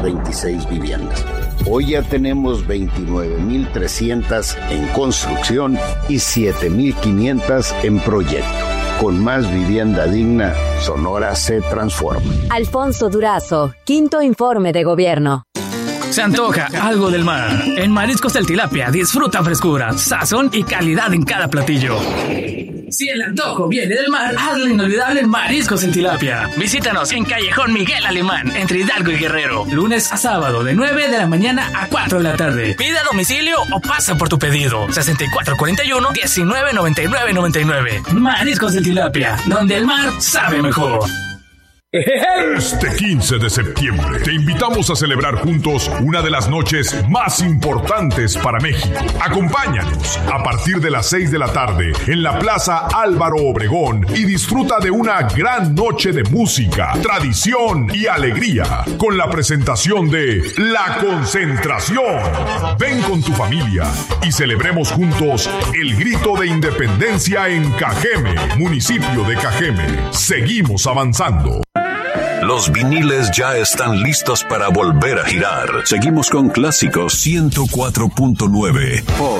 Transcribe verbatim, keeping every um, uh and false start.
quinientas veintiséis viviendas. Hoy ya tenemos veintinueve mil trescientas en construcción y siete mil quinientas en proyecto. Con más vivienda digna, Sonora se transforma. Alfonso Durazo, quinto informe de gobierno. Se antoja algo del mar. En Mariscos del Tilapia disfruta frescura, sazón y calidad en cada platillo. Si el antojo viene del mar, hazlo inolvidable en Mariscos del Tilapia. Visítanos en Callejón Miguel Alemán, entre Hidalgo y Guerrero. Lunes a sábado, de nueve de la mañana a cuatro de la tarde. Pide a domicilio o pasa por tu pedido. sesenta y cuatro cuarenta y uno, diecinueve noventa y nueve noventa y nueve. Mariscos del Tilapia, donde el mar sabe mejor. Este quince de septiembre te invitamos a celebrar juntos una de las noches más importantes para México. Acompáñanos a partir de las seis de la tarde en la Plaza Álvaro Obregón y disfruta de una gran noche de música, tradición y alegría con la presentación de La Concentración. Ven con tu familia y celebremos juntos el grito de independencia en Cajeme, municipio de Cajeme. Seguimos avanzando. Los viniles ya están listos para volver a girar. Seguimos con Clásicos ciento cuatro punto nueve por